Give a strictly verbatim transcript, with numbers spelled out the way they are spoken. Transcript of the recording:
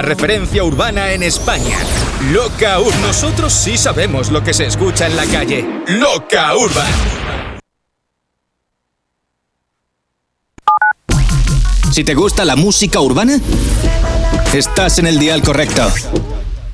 la referencia urbana en España. Loca Urban. Nosotros sí sabemos lo que se escucha en la calle. Loca Urban. Si te gusta la música urbana, estás en el dial correcto.